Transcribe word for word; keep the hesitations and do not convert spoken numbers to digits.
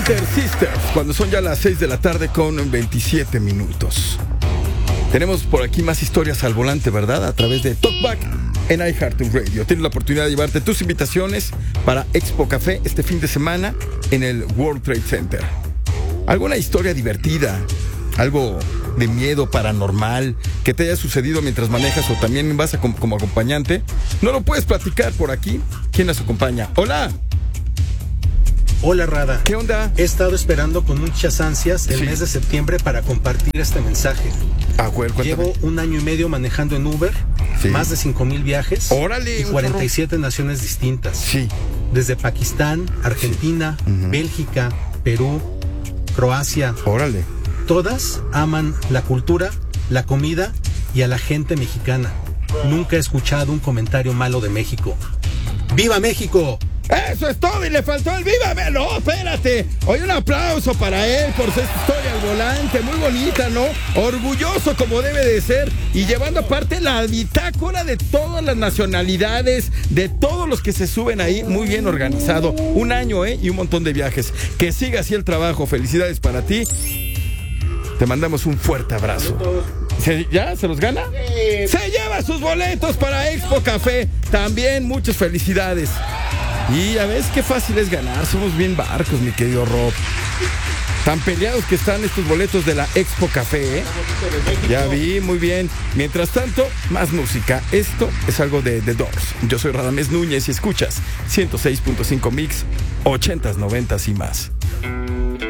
Center Sisters, cuando son ya las seis de la tarde con veintisiete minutos. Tenemos por aquí más historias al volante, ¿verdad? A través de Talkback en iHeartRadio. Tienes la oportunidad de llevarte tus invitaciones para Expo Café este fin de semana en el World Trade Center. ¿Alguna historia divertida? ¿Algo de miedo paranormal que te haya sucedido mientras manejas o también vas a com- como acompañante? ¿No lo puedes platicar por aquí? ¿Quién nos acompaña? ¡Hola! Hola, Rada. ¿Qué onda? He estado esperando con muchas ansias el Sí. mes de septiembre para compartir este mensaje. Ah, güey, cuéntame. Llevo un año y medio manejando en Uber, Sí. más de cinco mil viajes. Órale, y un cuarenta y siete naciones distintas. Sí. Desde Pakistán, Argentina, Sí. Uh-huh. Bélgica, Perú, Croacia. Órale. Todas aman la cultura, la comida y a la gente mexicana. Nunca he escuchado un comentario malo de México. ¡Viva México! Eso es todo y le faltó el vívame. No, espérate. Oye, un aplauso para él por su historia al volante. Muy bonita, ¿no? Orgulloso como debe de ser. Y llevando aparte la bitácora de todas las nacionalidades, de todos los que se suben ahí. Muy bien organizado. Un año, ¿eh? Y un montón de viajes. Que siga así el trabajo. Felicidades para ti. Te mandamos un fuerte abrazo. ¿Se, ¿Ya? ¿Se los gana? Sí. Se lleva sus boletos para Expo Café. También muchas felicidades. Y ya ves qué fácil es ganar. Somos bien barcos, mi querido Rob. Tan peleados que están estos boletos de la Expo Café, ¿eh? Ya vi, muy bien. Mientras tanto, más música. Esto es algo de The Doors. Yo soy Radamés Núñez y escuchas ciento seis punto cinco Mix, ochentas, noventas y más.